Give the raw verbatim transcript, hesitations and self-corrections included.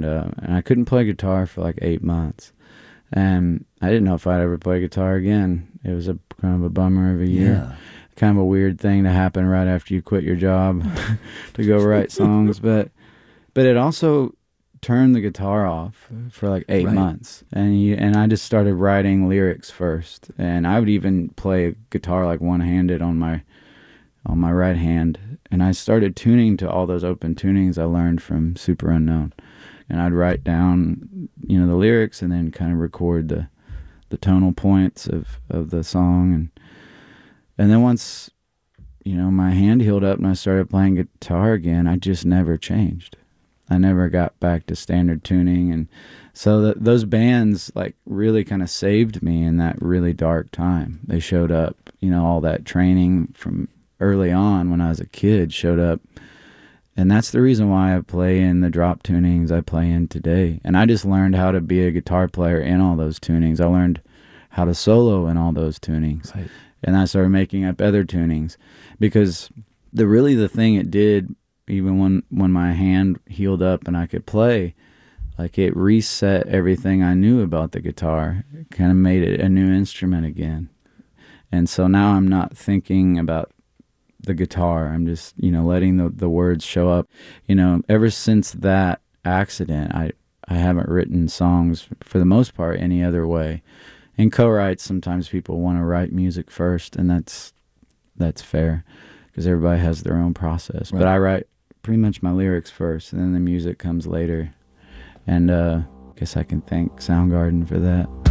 and uh, and I couldn't play guitar for like eight months, and I didn't know if I'd ever play guitar again. It was a kind of a bummer of a year. Yeah. Kind of a weird thing to happen right after you quit your job to go write songs, but but it also turned the guitar off for like eight Right. months, and you, and I just started writing lyrics first, and I would even play guitar like one handed on my on my right hand, and I started tuning to all those open tunings I learned from Super Unknown, and I'd write down, you know, the lyrics and then kind of record the the tonal points of of the song, and and then once, you know, my hand healed up and I started playing guitar again, I just never changed. I never got back to standard tuning, and so the, those bands like really kind of saved me in that really dark time. They showed up, you know, all that training from early on when I was a kid showed up, and that's the reason why I play in the drop tunings I play in today. And I just learned how to be a guitar player in all those tunings. I learned how to solo in all those tunings. Right. And I started making up other tunings, because the really the thing it did, even when, when my hand healed up and I could play, like it reset everything I knew about the guitar. It kind of made it a new instrument again. And so now I'm not thinking about the guitar. I'm just, you know, letting the, the words show up. You know, ever since that accident, I, I haven't written songs for the most part any other way. In co-writes, sometimes people want to write music first, and that's that's fair, because everybody has their own process. Right. But I write pretty much my lyrics first, and then the music comes later. And uh, I guess I can thank Soundgarden for that.